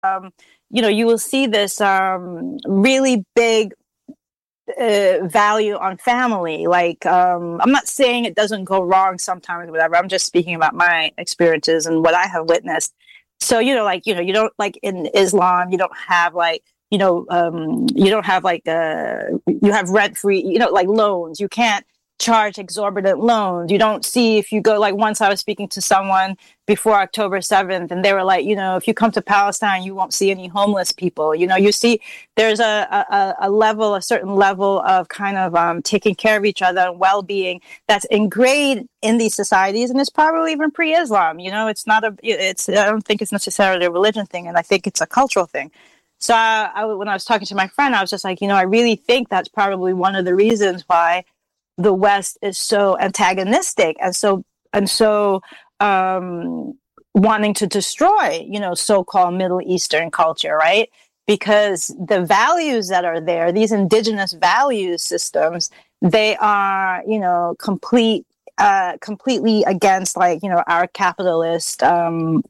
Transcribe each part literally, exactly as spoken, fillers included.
um, you know, you will see this um, really big uh, value on family. Like, um, I'm not saying it doesn't go wrong sometimes, or whatever. I'm just speaking about my experiences and what I have witnessed. So, you know, like, you know, you don't like in Islam, you don't have like, you know, um, you don't have like, uh, you have rent free, you know, like loans. You can't charge exorbitant loans. You don't see, if you go, like once I was speaking to someone before October seventh, and they were like, you know, if you come to Palestine, you won't see any homeless people. You know, you see there's a, a, a level, a certain level of kind of um, taking care of each other and well-being that's ingrained in these societies. And it's probably even pre-Islam, you know, it's not a, it's, I don't think it's necessarily a religion thing. And I think it's a cultural thing. So I, I, when I was talking to my friend, I was just like, you know, I really think that's probably one of the reasons why the West is so antagonistic and so and so um, wanting to destroy, you know, so-called Middle Eastern culture, right? Because the values that are there, these indigenous value systems, they are, you know, complete, uh, completely against, like, you know, our capitalist, um,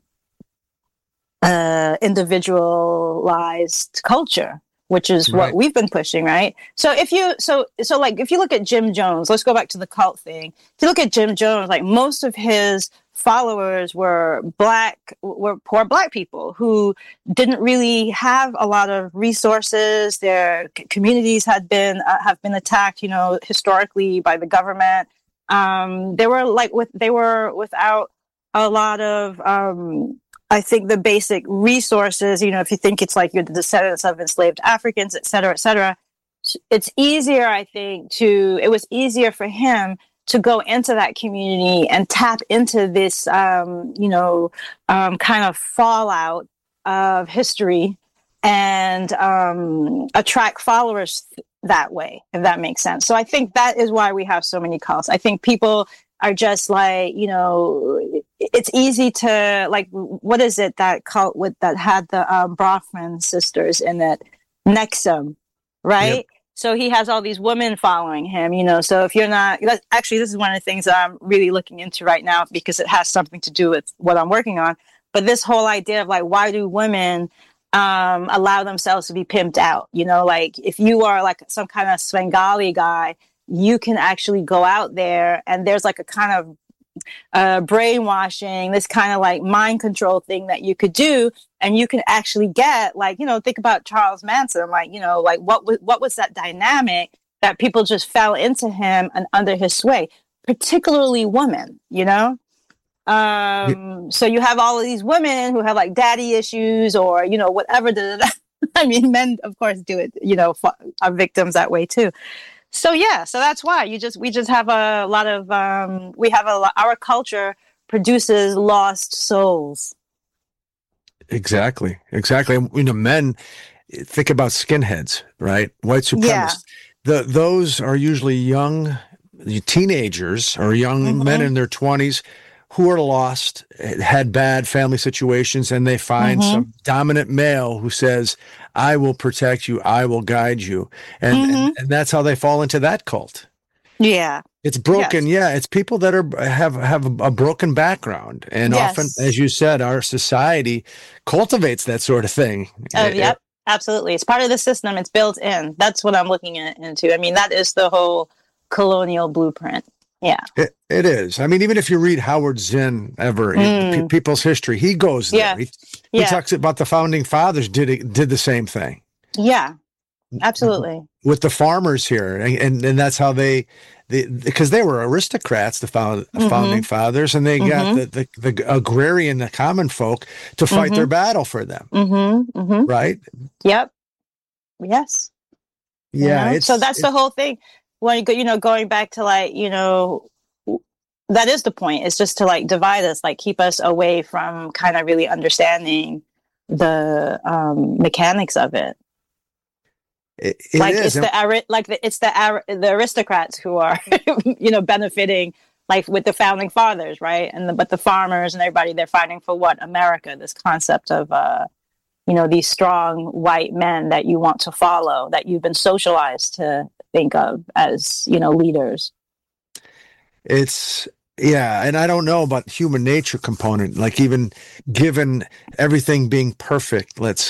uh, individualized culture, which is what right. we've been pushing, right? So if you, so, so like, if you look at Jim Jones, let's go back to the cult thing. If you look at Jim Jones, like most of his followers were black, were poor black people who didn't really have a lot of resources. Their c- communities had been, uh, have been attacked, you know, historically by the government. Um, they were like, with, they were without a lot of, um, I think the basic resources, you know, if you think it's like you're the descendants of enslaved Africans, et cetera, et cetera, it's easier, I think, to, it was easier for him to go into that community and tap into this, um, you know, um, kind of fallout of history and um, attract followers th- that way, if that makes sense. So I think that is why we have so many cults. I think people are just like, you know, it's easy to, like, what is it, that cult with that had the um, Brahmin sisters in it, Nexum, right? Yep. So he has all these women following him, you know. So if you're not, actually, this is one of the things that I'm really looking into right now because it has something to do with what I'm working on. But this whole idea of like, why do women um, allow themselves to be pimped out? You know, like if you are like some kind of Svengali guy, you can actually go out there and there's like a kind of uh, brainwashing, this kind of like mind control thing that you could do. And you can actually get like, you know, think about Charles Manson, like, you know, like what was, what was that dynamic that people just fell into him and under his sway, particularly women, you know? Um, yeah. So you have all of these women who have like daddy issues or, you know, whatever. Da, da, da. I mean, men, of course, do it, you know, are victims that way too. So, yeah, so that's why you just, we just have a lot of, um, we have a lot, our culture produces lost souls. Exactly. Exactly. You know, men, think about skinheads, right? White supremacists. Yeah. The, those are usually young teenagers or young mm-hmm. men in their twenties who are lost, had bad family situations, and they find mm-hmm. some dominant male who says, I will protect you, I will guide you. And, mm-hmm. and, and that's how they fall into that cult. Yeah. It's broken. Yes. Yeah. It's people that are have, have a broken background. And yes. often, as you said, our society cultivates that sort of thing. Uh, it, yep. Absolutely. It's part of the system. It's built in. That's what I'm looking at into. I mean, that is the whole colonial blueprint. Yeah, it, it is. I mean, even if you read Howard Zinn ever, mm. P- People's History, he goes there. Yeah. He, he yeah. talks about the founding fathers did did the same thing. Yeah, absolutely. With the farmers here, and and, and that's how they, they, because they were aristocrats, the found, mm-hmm. founding fathers, and they mm-hmm. got the, the the agrarian, the common folk to fight mm-hmm. their battle for them. Mm-hmm. Mm-hmm. Right. Yep. Yes. Yeah. You know? So that's the whole thing. When you go, you know, going back to like, you know, that is the point. It's just to like divide us, like keep us away from kind of really understanding the um, mechanics of it. It, it like is. it's the like the, it's the the aristocrats who are, you know, benefiting like with the founding fathers, right? And the, but the farmers and everybody, they're fighting for what? America. This concept of uh, you know, these strong white men that you want to follow, that you've been socialized to think of as, you know, leaders. It's Yeah, and I don't know about human nature component, like even given everything being perfect, let's